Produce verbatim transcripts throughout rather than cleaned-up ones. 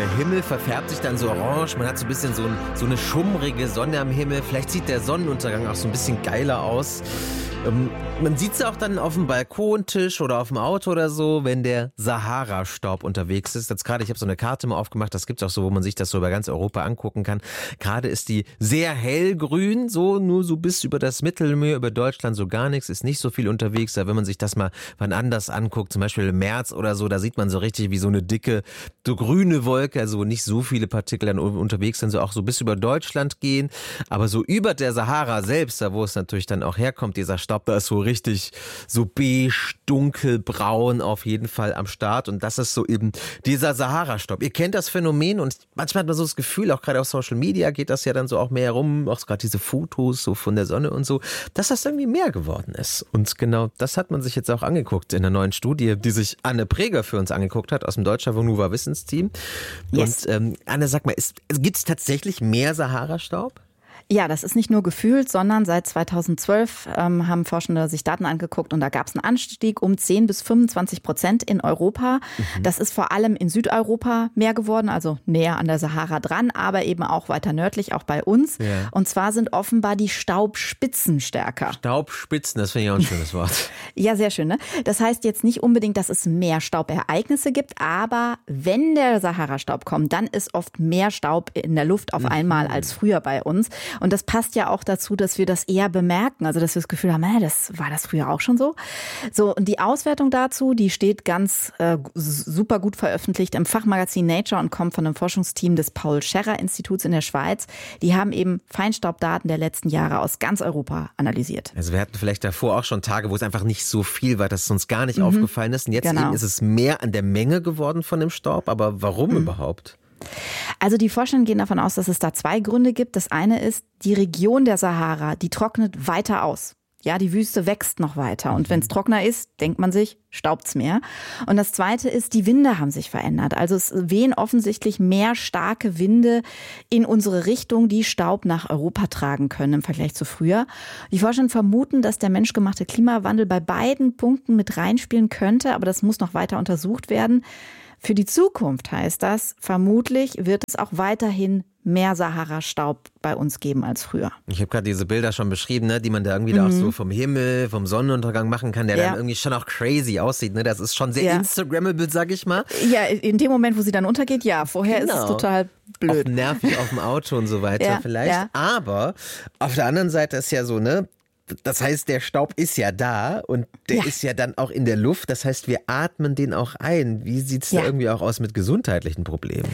der Himmel verfärbt sich dann so orange. Man hat so ein bisschen so, ein, so eine schummrige Sonne am Himmel. Vielleicht sieht der Sonnenuntergang auch so ein bisschen geiler aus. Ähm, man sieht es auch dann auf dem Balkontisch oder auf dem Auto oder so, wenn der Sahara-Staub unterwegs ist. Jetzt gerade, ich habe so eine Karte mal aufgemacht, das gibt es auch so, wo man sich das so über ganz Europa angucken kann. Gerade ist die sehr hellgrün, so nur so bis über das Mittelmeer, über Deutschland so gar nichts, ist nicht so viel unterwegs. Da, wenn man sich das mal wann anders anguckt, zum Beispiel im März oder so, da sieht man so richtig wie so eine dicke, so grüne Wolke, also nicht so viele Partikel dann unterwegs sind, so auch so bis über Deutschland gehen. Aber so über der Sahara selbst, da wo es natürlich dann auch herkommt, dieser Staub, da ist so richtig so beige, dunkelbraun auf jeden Fall am Start. Und das ist so eben dieser Sahara-Staub. Ihr kennt das Phänomen und manchmal hat man so das Gefühl, auch gerade auf Social Media geht das ja dann so auch mehr herum, auch gerade diese Fotos so von der Sonne und so, dass das irgendwie mehr geworden ist. Und genau das hat man sich jetzt auch angeguckt in einer neuen Studie, die sich Anne Preger für uns angeguckt hat, aus dem Deutscher Vonuva Wissensteam. Yes. Und ähm, Anne, sag mal, gibt es tatsächlich mehr Sahara-Staub? Ja, das ist nicht nur gefühlt, sondern seit zweitausendzwölf ähm, haben Forschende sich Daten angeguckt und da gab es einen Anstieg um zehn bis fünfundzwanzig Prozent in Europa. Mhm. Das ist vor allem in Südeuropa mehr geworden, also näher an der Sahara dran, aber eben auch weiter nördlich, auch bei uns. Ja. Und zwar sind offenbar die Staubspitzen stärker. Staubspitzen, das finde ich auch ein schönes Wort. Ja, sehr schön, ne? Das heißt jetzt nicht unbedingt, dass es mehr Staubereignisse gibt, aber wenn der Sahara-Staub kommt, dann ist oft mehr Staub in der Luft auf einmal als früher bei uns. Und das passt ja auch dazu, dass wir das eher bemerken, also dass wir das Gefühl haben, äh, das war das früher auch schon so. So, und die Auswertung dazu, die steht ganz äh, super gut veröffentlicht im Fachmagazin Nature und kommt von einem Forschungsteam des Paul-Scherrer-Instituts in der Schweiz. Die haben eben Feinstaubdaten der letzten Jahre aus ganz Europa analysiert. Also wir hatten vielleicht davor auch schon Tage, wo es einfach nicht so viel war, dass es uns gar nicht mhm. aufgefallen ist. Und jetzt genau. eben ist es mehr an der Menge geworden von dem Staub. Aber warum mhm. überhaupt? Also die Forscher gehen davon aus, dass es da zwei Gründe gibt. Das eine ist, die Region der Sahara, die trocknet weiter aus. Ja, die Wüste wächst noch weiter. Und wenn es trockener ist, denkt man sich, staubt's mehr. Und das Zweite ist, die Winde haben sich verändert. Also es wehen offensichtlich mehr starke Winde in unsere Richtung, die Staub nach Europa tragen können im Vergleich zu früher. Die Forscher vermuten, dass der menschgemachte Klimawandel bei beiden Punkten mit reinspielen könnte, aber das muss noch weiter untersucht werden. Für die Zukunft heißt das, vermutlich wird es auch weiterhin mehr Sahara-Staub bei uns geben als früher. Ich habe gerade diese Bilder schon beschrieben, ne, die man da irgendwie mhm. da auch so vom Himmel, vom Sonnenuntergang machen kann, der ja. dann irgendwie schon auch crazy aussieht. Ne? Das ist schon sehr ja. Instagrammable, sag ich mal. Ja, in dem Moment, wo sie dann untergeht, ja. Vorher genau. ist es total blöd. Auch nervig auf dem Auto und so weiter ja. vielleicht. Ja. Aber auf der anderen Seite ist ja so, ne, das heißt, der Staub ist ja da und der ja. ist ja dann auch in der Luft. Das heißt, wir atmen den auch ein. Wie sieht es ja. da irgendwie auch aus mit gesundheitlichen Problemen?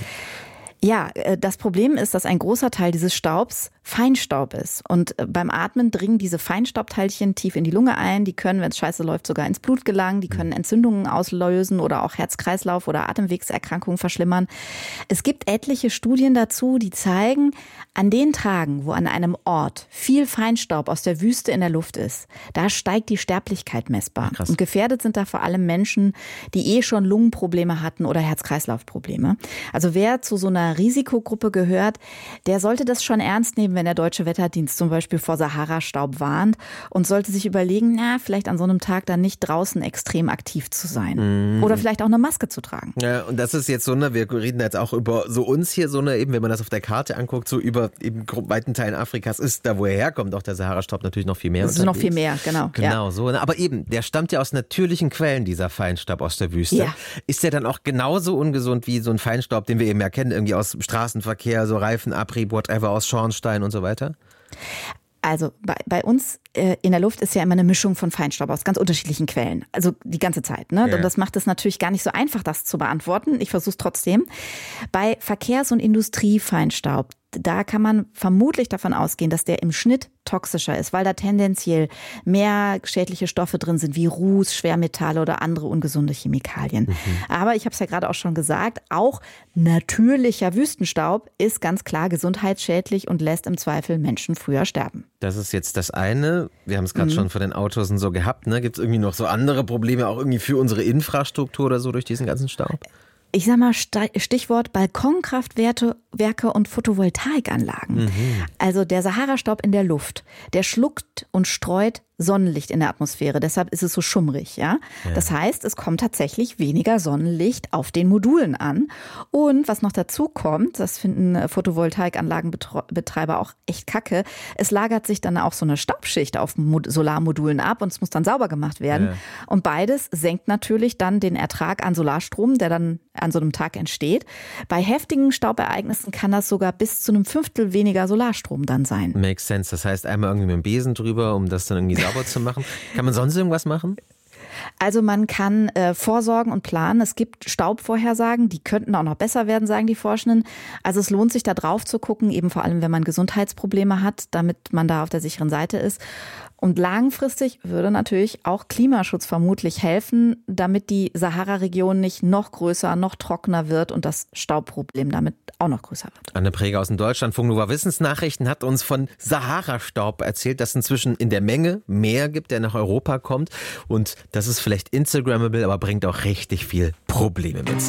Ja, das Problem ist, dass ein großer Teil dieses Staubs Feinstaub ist. Und beim Atmen dringen diese Feinstaubteilchen tief in die Lunge ein. Die können, wenn es scheiße läuft, sogar ins Blut gelangen. Die können Entzündungen auslösen oder auch Herz-Kreislauf- oder Atemwegserkrankungen verschlimmern. Es gibt etliche Studien dazu, die zeigen, an den Tagen, wo an einem Ort viel Feinstaub aus der Wüste in der Luft ist, da steigt die Sterblichkeit messbar. Krass. Und gefährdet sind da vor allem Menschen, die eh schon Lungenprobleme hatten oder Herz-Kreislauf-Probleme. Also wer zu so einer Risikogruppe gehört, der sollte das schon ernst nehmen, wenn der Deutsche Wetterdienst zum Beispiel vor Sahara-Staub warnt und sollte sich überlegen, na, vielleicht an so einem Tag dann nicht draußen extrem aktiv zu sein. Mhm. Oder vielleicht auch eine Maske zu tragen. Ja, und das ist jetzt so, ne, wir reden jetzt auch über so uns hier, so eine, eben, wenn man das auf der Karte anguckt, so über eben weiten Teilen Afrikas ist da, wo er herkommt, auch der Sahara-Staub natürlich noch viel mehr. Das ist noch viel mehr, genau. Genau, ja. so. Aber eben, der stammt ja aus natürlichen Quellen, dieser Feinstaub aus der Wüste. Ja. Ist der dann auch genauso ungesund wie so ein Feinstaub, den wir eben erkennen, irgendwie aus Straßenverkehr, so Reifenabrieb, whatever, aus Schornstein und so weiter? Also bei, bei uns äh, in der Luft ist ja immer eine Mischung von Feinstaub aus ganz unterschiedlichen Quellen. Also die ganze Zeit. Ne? Ja. Und das macht es natürlich gar nicht so einfach, das zu beantworten. Ich versuche es trotzdem. Bei Verkehrs- und Industriefeinstaub, da kann man vermutlich davon ausgehen, dass der im Schnitt toxischer ist, weil da tendenziell mehr schädliche Stoffe drin sind, wie Ruß, Schwermetalle oder andere ungesunde Chemikalien. Mhm. Aber ich habe es ja gerade auch schon gesagt, auch natürlicher Wüstenstaub ist ganz klar gesundheitsschädlich und lässt im Zweifel Menschen früher sterben. Das ist jetzt das eine. Wir haben es gerade mhm. schon von den Autos und so gehabt. Ne? Gibt es irgendwie noch so andere Probleme, auch irgendwie für unsere Infrastruktur oder so durch diesen ganzen Staub? Ich sag mal, Stichwort Balkonkraftwerte Kraftwerke und Photovoltaikanlagen. Mhm. Also der Sahara-Staub in der Luft, der schluckt und streut Sonnenlicht in der Atmosphäre. Deshalb ist es so schummrig, ja? ja. Das heißt, es kommt tatsächlich weniger Sonnenlicht auf den Modulen an. Und was noch dazu kommt, das finden Photovoltaikanlagenbetreiber auch echt kacke, es lagert sich dann auch so eine Staubschicht auf Solarmodulen ab und es muss dann sauber gemacht werden. Ja. Und beides senkt natürlich dann den Ertrag an Solarstrom, der dann an so einem Tag entsteht. Bei heftigen Staubereignissen kann das sogar bis zu einem Fünftel weniger Solarstrom dann sein. Makes sense. Das heißt, einmal irgendwie mit dem Besen drüber, um das dann irgendwie sauber zu machen. Kann man sonst irgendwas machen? Also man kann äh, vorsorgen und planen. Es gibt Staubvorhersagen, die könnten auch noch besser werden, sagen die Forschenden. Also es lohnt sich da drauf zu gucken, eben vor allem, wenn man Gesundheitsprobleme hat, damit man da auf der sicheren Seite ist. Und langfristig würde natürlich auch Klimaschutz vermutlich helfen, damit die Sahara-Region nicht noch größer, noch trockener wird und das Staubproblem damit auch noch größer wird. Anne Präger aus dem Deutschlandfunk Nova Wissensnachrichten hat uns von Sahara-Staub erzählt, dass es inzwischen in der Menge mehr gibt, der nach Europa kommt. Und das ist vielleicht Instagrammable, aber bringt auch richtig viel Probleme mit sich.